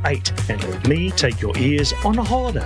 8 and let me take your ears on a holiday.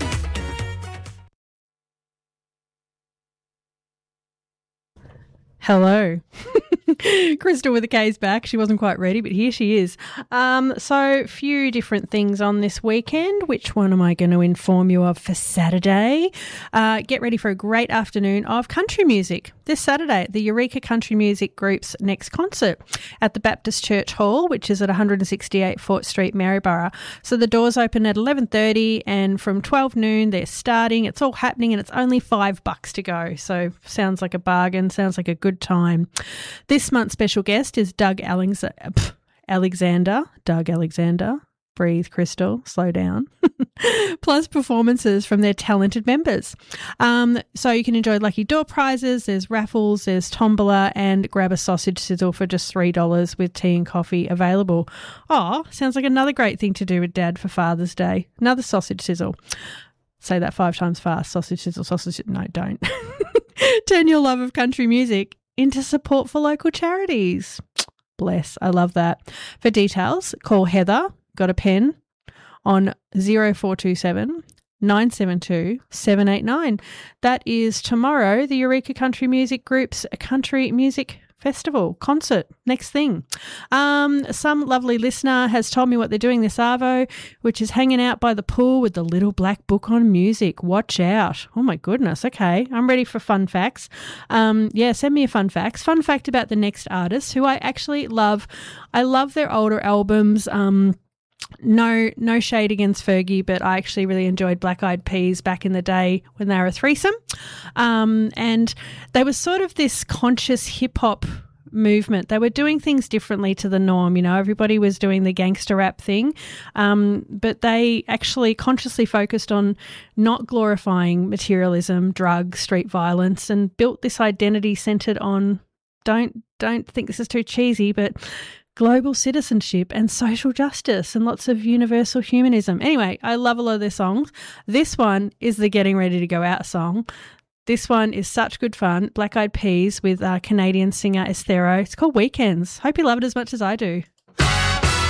Hello. Crystal with the K's back. She wasn't quite ready, but here she is. So few different things on this weekend. Which one am I going to inform you of for Saturday? Get ready for a great afternoon of country music this Saturday at the Eureka Country Music Group's next concert at the Baptist Church Hall, which is at 168 Fort Street, Maryborough. So the doors open at 11:30 and from 12 noon they're starting. It's all happening and it's only $5 to go. So sounds like a bargain, sounds like a good time. This month's special guest is Doug Alexander. Doug Alexander. Breathe, Crystal. Slow down. Plus performances from their talented members. So you can enjoy lucky door prizes. There's raffles, there's tombola, and grab a sausage sizzle for just $3 with tea and coffee available. Oh, sounds like another great thing to do with Dad for Father's Day. Another sausage sizzle. Say that 5 times fast. Sausage sizzle, sausage. No, don't. Turn your love of country music into support for local charities. Bless. I love that. For details, call Heather, got a pen, on 0427 972 789. That is tomorrow, the Eureka Country Music Group's Country Music Festival concert. Next thing. Some lovely listener has told me what they're doing this Arvo, which is hanging out by the pool with the little black book on music. Watch out. Oh my goodness. Okay. I'm ready for fun facts. Send me a fun facts. Fun fact about the next artist who I actually love. I love their older albums. No shade against Fergie, but I actually really enjoyed Black Eyed Peas back in the day when they were a threesome. And they were sort of this conscious hip-hop movement. They were doing things differently to the norm. You know, everybody was doing the gangster rap thing, but they actually consciously focused on not glorifying materialism, drugs, street violence, and built this identity centered on, don't think this is too cheesy, but global citizenship and social justice and lots of universal humanism. Anyway, I love a lot of their songs. This one is the Getting Ready to Go Out song. This one is such good fun. Black Eyed Peas with Canadian singer Esthero. It's called Weekends. Hope you love it as much as I do.